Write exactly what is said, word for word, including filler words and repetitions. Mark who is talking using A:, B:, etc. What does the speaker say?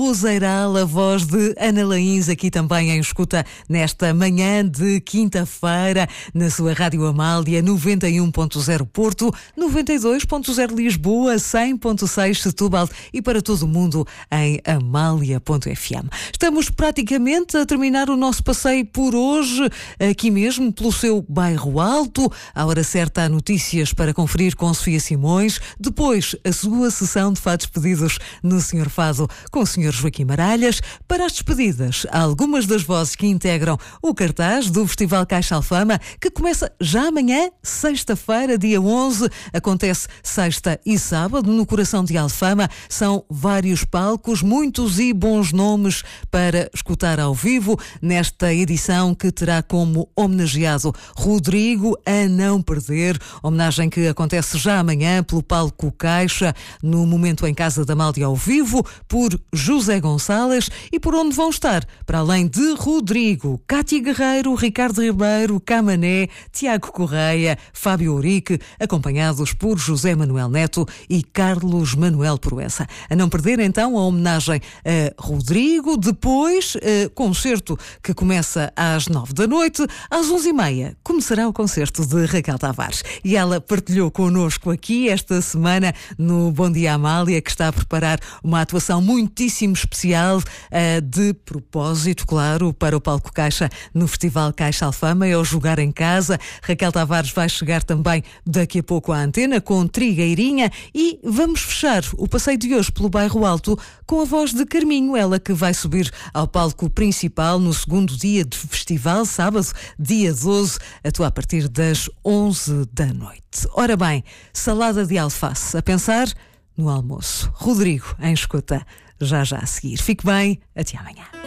A: Uzeiral, a voz de Ana Laíns, aqui também em escuta nesta manhã de quinta-feira, na sua Rádio Amália, noventa e um ponto zero Porto, noventa e dois ponto zero Lisboa, cem ponto seis Setúbal e para todo o mundo em amália ponto f m. Estamos praticamente a terminar o nosso passeio por hoje, aqui mesmo pelo seu bairro Alto. À hora certa há notícias para conferir com Sofia Simões, depois a sua sessão de fados pedidos no senhor Fado com o senhor Joaquim Maralhas. Para as despedidas, há algumas das vozes que integram o cartaz do Festival Caixa Alfama, que começa já amanhã, sexta-feira, dia onze. Acontece sexta e sábado no coração de Alfama. São vários palcos, muitos e bons nomes para escutar ao vivo nesta edição, que terá como homenageado Rodrigo, a não perder. Homenagem que acontece já amanhã pelo palco Caixa, no Momento em Casa da Amália ao vivo, por José Gonçalves, e por onde vão estar, para além de Rodrigo, Cátia Guerreiro, Ricardo Ribeiro, Camané, Tiago Correia, Fábio Ourique, acompanhados por José Manuel Neto e Carlos Manuel Proença. A não perder então a homenagem a Rodrigo. Depois, eh, concerto que começa às nove da noite, às onze e meia começará o concerto de Raquel Tavares, e ela partilhou connosco aqui esta semana no Bom Dia Amália que está a preparar uma atuação muitíssimo especial, uh, de propósito, claro, para o Palco Caixa no Festival Caixa Alfama. É o Jogar em Casa. Raquel Tavares vai chegar também daqui a pouco à antena com Trigueirinha, e vamos fechar o passeio de hoje pelo bairro Alto com a voz de Carminho, ela que vai subir ao palco principal no segundo dia de festival, sábado, dia doze, atua a partir das onze da noite. Ora bem, salada de alface, a pensar no almoço. Rodrigo em escuta, já já a seguir. Fique bem, até amanhã.